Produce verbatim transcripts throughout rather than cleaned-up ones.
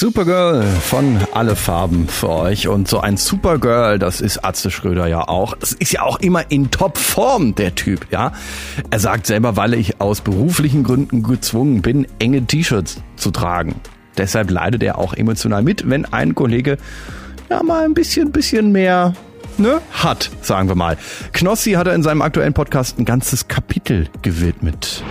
Supergirl von Alle Farben für euch. Und so ein Supergirl, das ist Atze Schröder ja auch. Das ist ja auch immer in Topform, der Typ, ja. Er sagt selber, weil ich aus beruflichen Gründen gezwungen bin, enge T-Shirts zu tragen. Deshalb leidet er auch emotional mit, wenn ein Kollege ja mal ein bisschen, bisschen mehr ne, hat, sagen wir mal. Knossi hat er in seinem aktuellen Podcast ein ganzes Kapitel gewidmet.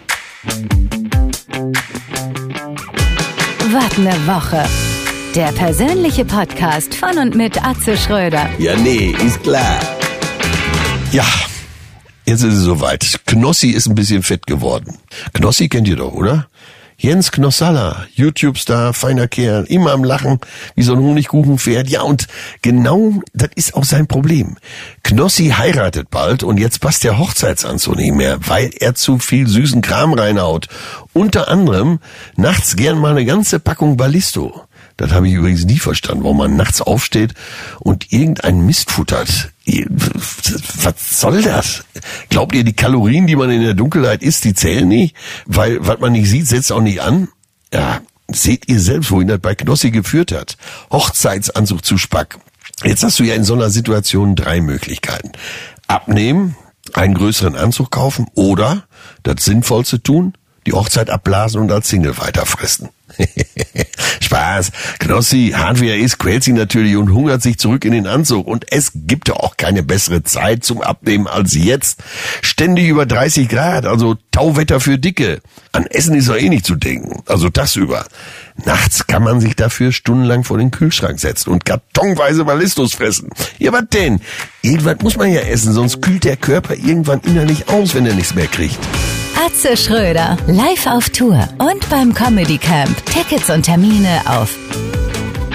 Was ne Woche. Der persönliche Podcast von und mit Atze Schröder. Ja, nee, ist klar. Ja, jetzt ist es soweit. Knossi ist ein bisschen fett geworden. Knossi kennt ihr doch, oder? Jens Knossalla, YouTube-Star, feiner Kerl, immer am Lachen, wie so ein Honigkuchenpferd. Ja, und genau das ist auch sein Problem. Knossi heiratet bald und jetzt passt der Hochzeitsanzug nicht mehr, weil er zu viel süßen Kram reinhaut. Unter anderem nachts gern mal eine ganze Packung Ballisto. Das habe ich übrigens nie verstanden, warum man nachts aufsteht und irgendein Mist futtert. Was soll das? Glaubt ihr, die Kalorien, die man in der Dunkelheit isst, die zählen nicht? Weil was man nicht sieht, setzt auch nicht an? Ja, seht ihr selbst, wohin das bei Knossi geführt hat. Hochzeitsanzug zu Spack. Jetzt hast du ja in so einer Situation drei Möglichkeiten. Abnehmen, einen größeren Anzug kaufen oder das Sinnvollste tun, die Hochzeit abblasen und als Single weiterfressen. Spaß. Knossi, hart wie er ist, quält sich natürlich und hungert sich zurück in den Anzug. Und es gibt ja auch keine bessere Zeit zum Abnehmen als jetzt. Ständig über dreißig Grad, also Tauwetter für Dicke. An Essen ist doch eh nicht zu denken, also tagsüber. Nachts kann man sich dafür stundenlang vor den Kühlschrank setzen und kartonweise Ballistos fressen. Ja, was denn? Irgendwas muss man ja essen, sonst kühlt der Körper irgendwann innerlich aus, wenn er nichts mehr kriegt. Atze Schröder, live auf Tour und beim Comedy Camp. Tickets und Termine auf